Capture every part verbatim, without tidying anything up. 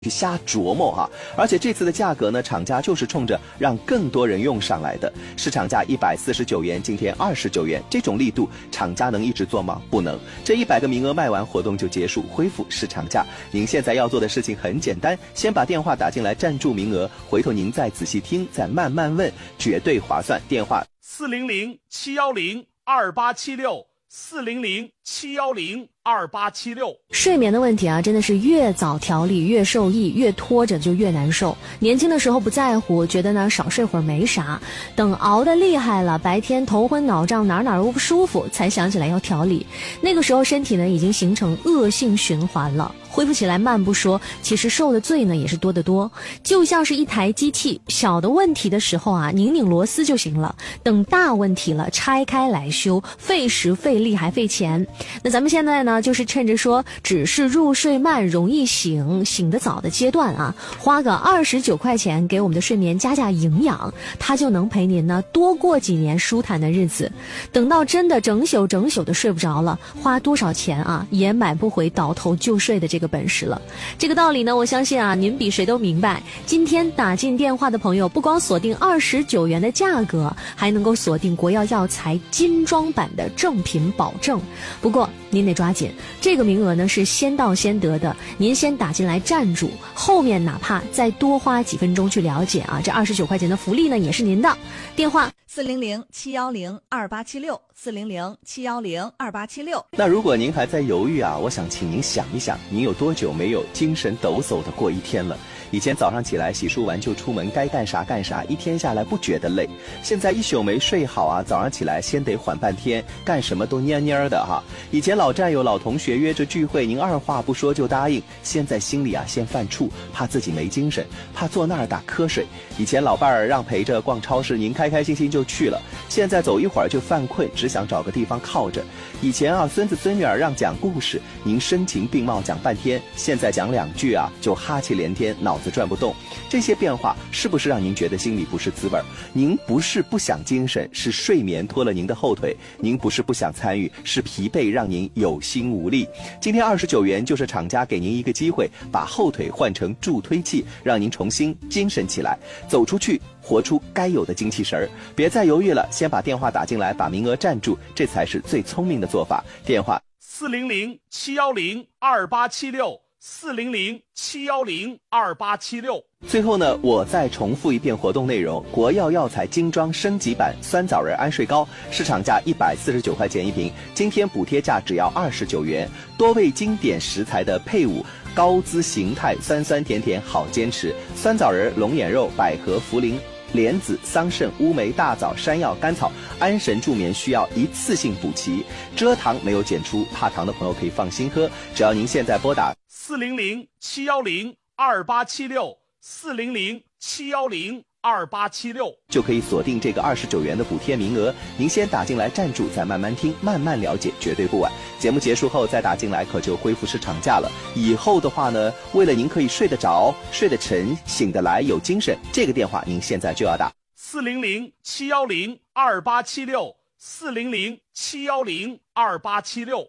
去瞎琢磨哈，而且这次的价格呢，厂家就是冲着让更多人用上来的。市场价一百四十九元，今天二十九元，这种力度，厂家能一直做吗？不能。这一百个名额卖完，活动就结束，恢复市场价。您现在要做的事情很简单，先把电话打进来占住名额，回头您再仔细听，再慢慢问，绝对划算。电话四零零七幺零二八七六四零零七幺零二八七六。 睡眠的问题啊，真的是越早调理越受益，越拖着就越难受。年轻的时候不在乎，觉得呢少睡会儿没啥，等熬得厉害了，白天头昏脑胀，哪哪都不舒服，才想起来要调理。那个时候身体呢已经形成恶性循环了。恢复起来慢不说，其实受的罪呢也是多得多。就像是一台机器，小的问题的时候啊，拧拧螺丝就行了，等大问题了拆开来修，费时费力还费钱。那咱们现在呢就是趁着说只是入睡慢容易醒醒得早的阶段啊，花个二十九块钱给我们的睡眠加加营养，它就能陪您呢多过几年舒坦的日子。等到真的整宿整宿的睡不着了，花多少钱啊也买不回倒头就睡的这个本事了。这个道理呢，我相信啊您比谁都明白。今天打进电话的朋友，不光锁定二十九元的价格，还能够锁定国药药材精装版的正品保证。不过您得抓紧，这个名额呢是先到先得的，您先打进来站住，后面哪怕再多花几分钟去了解啊，这二十九块钱的福利呢也是您的。电话四零零七幺零二八七六四零零七幺零二八七六。 那如果您还在犹豫啊，我想请您想一想，您有多久没有精神抖擞的过一天了？以前早上起来洗漱完就出门，该干啥干啥，一天下来不觉得累。现在一宿没睡好啊，早上起来先得缓半天，干什么都蔫蔫的哈。以前老战友老同学约着聚会，您二话不说就答应，现在心里啊先犯怵，怕自己没精神，怕坐那儿打瞌睡。以前老伴儿让陪着逛超市，您开开心心就去了，现在走一会儿就犯困，只想找个地方靠着。以前啊孙子孙女儿让讲故事，您声情并茂讲半天，现在讲两句啊就哈气连天，脑子转不动。这些变化是不是让您觉得心里不是滋味？您不是不想精神，是睡眠拖了您的后腿；您不是不想参与，是疲惫让您有心无力。今天二十九元就是厂家给您一个机会，把后腿换成助推器，让您重新精神起来，走出去，活出该有的精气神儿。别再犹豫了，先把电话打进来，把名额占住，这才是最聪明的做法。电话四零零七幺零二八七六四零零七幺零二八七六。 最后呢，我再重复一遍活动内容：国药药材精装升级版酸枣仁安睡膏，市场价一百四十九块钱一瓶，今天补贴价只要二十九元。多味经典食材的配伍，高姿形态，酸酸甜甜好坚持。酸枣仁、龙眼肉、百合、茯苓、莲子、桑葚、乌梅、大枣、山药、甘草，安神助眠需要一次性补齐，蔗糖没有检出，怕糖的朋友可以放心喝。只要您现在拨打四零零七幺零二八七六四零零七幺零二八七六， 就可以锁定这个二十九元的补贴名额。您先打进来站住，再慢慢听，慢慢了解，绝对不晚。节目结束后再打进来，可就恢复市场价了。以后的话呢，为了您可以睡得着、睡得沉、醒得来、有精神，这个电话您现在就要打四零零七幺零二八七六四零零七幺零二八七六。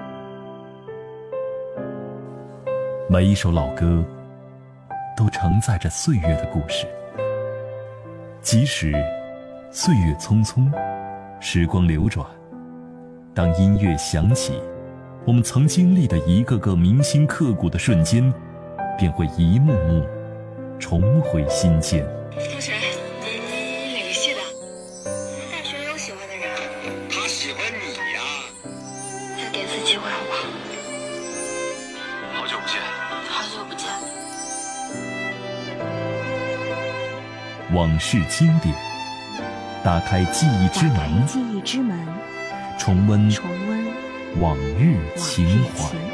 每一首老歌都承载着岁月的故事，即使岁月匆匆，时光流转，当音乐响起，我们曾经历的一个个铭心刻骨的瞬间便会一幕幕重回心间。 同学，你哪个系的？大学有喜欢的人？ 他喜欢你呀。 再给次机会好不好？ 好久不见。 好久不见。 往事经典，打开记忆之门， 记忆之门， 重温重温往日情怀。